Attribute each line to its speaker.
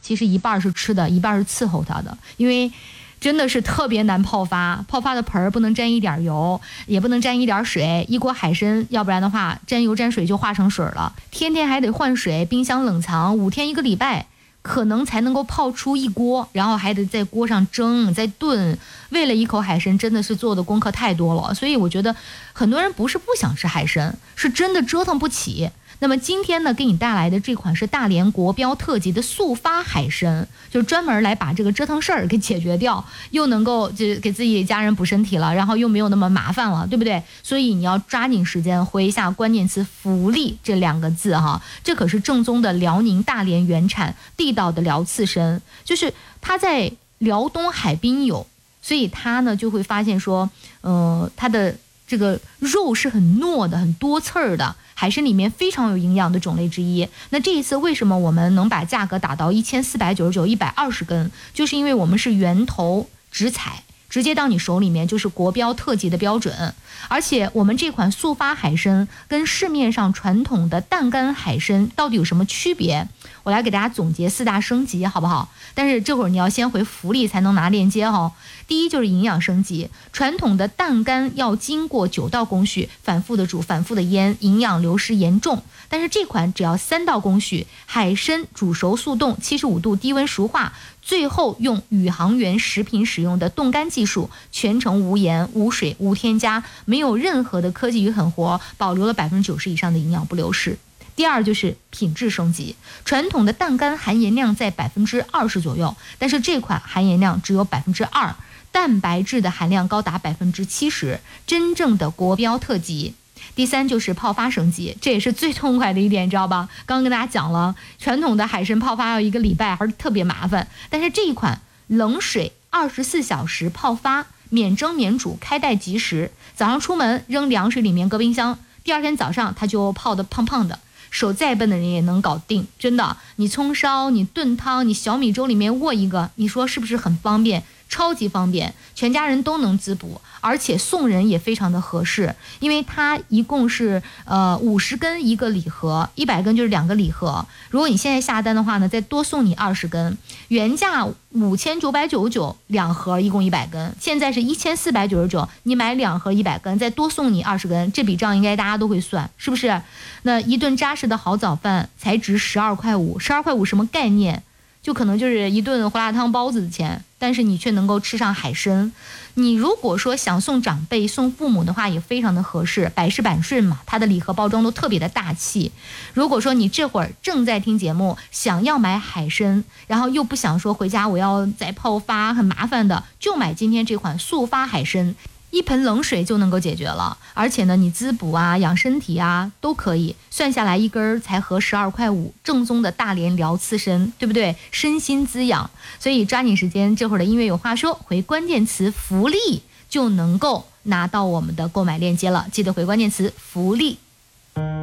Speaker 1: 其实一半是吃的，一半是伺候它的，因为真的是特别难泡发，泡发的盆儿不能沾一点油，也不能沾一点水，一锅海参，要不然的话沾油沾水就化成水了，天天还得换水，冰箱冷藏5天1个礼拜，可能才能够泡出一锅，然后还得在锅上蒸再炖，为了一口海参真的是做的功课太多了，所以我觉得很多人不是不想吃海参，是真的折腾不起。那么今天呢，给你带来的这款是大连国标特级的速发海参，就是专门来把这个折腾事儿给解决掉，又能够就给自己家人补身体了，然后又没有那么麻烦了，对不对？所以你要抓紧时间回一下关键词福利这2个字哈，这可是正宗的辽宁大连原产地道的辽刺参，就是它在辽东海滨有，所以它呢就会发现说，它的这个肉是很糯的，很多刺儿的。海参里面非常有营养的种类之一。那这一次为什么我们能把价格打到1499，120根，就是因为我们是源头直采，直接到你手里面，就是国标特级的标准。而且我们这款速发海参跟市面上传统的淡干海参到底有什么区别？我来给大家总结4大升级，好不好？但是这会儿你要先回福利才能拿链接哦。第一就是营养升级，传统的淡干要经过9道工序，反复的煮，反复的腌，营养流失严重。但是这款只要3道工序，海参煮熟速冻，75度低温熟化，最后用宇航员食品使用的冻干技术，全程无盐、无水、无添加，没有任何的科技与狠活，保留了90%以上的营养不流失。第二就是品质升级，传统的淡干含盐量在20%左右，但是这款含盐量只有2%，蛋白质的含量高达70%，真正的国标特级。第三就是泡发升级，这也是最痛快的一点，你知道吧？刚刚跟大家讲了，传统的海参泡发要1个礼拜，还是特别麻烦，但是这一款冷水24小时泡发，免蒸免煮，开袋即食，早上出门扔凉水里面搁冰箱，第2天早上它就泡得胖胖的。手再笨的人也能搞定，真的，你葱烧，你炖汤，你小米粥里面握一个，你说是不是很方便？超级方便，全家人都能滋补，而且送人也非常的合适，因为它一共是50根1个礼盒，100根就是2个礼盒。如果你现在下单的话呢，再多送你20根，原价5999，2盒一共100根，现在是1499，你买2盒100根，再多送你20根，这笔账应该大家都会算，是不是？那一顿扎实的好早饭才值12块5，12块5什么概念？就可能就是一顿胡辣汤包子的钱，但是你却能够吃上海参。你如果说想送长辈送父母的话也非常的合适，百试百顺嘛，它的礼盒包装都特别的大气。如果说你这会儿正在听节目，想要买海参，然后又不想说回家我要再泡发很麻烦的，就买今天这款速发海参，一盆冷水就能够解决了，而且呢，你滋补啊、养身体啊都可以。算下来1根才合12块5，正宗的大连辽刺参，对不对？身心滋养，所以抓紧时间，这会儿的音乐有话说，回关键词福利就能够拿到我们的购买链接了。记得回关键词福利。